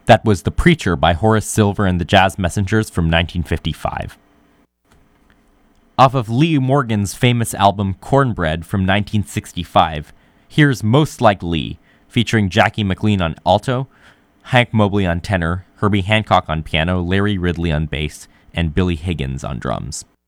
That was The Preacher by Horace Silver and the Jazz Messengers from 1955. Off of Lee Morgan's famous album Cornbread from 1965, here's Most Like Lee, featuring Jackie McLean on alto, Hank Mobley on tenor, Herbie Hancock on piano, Larry Ridley on bass, and Billy Higgins on drums.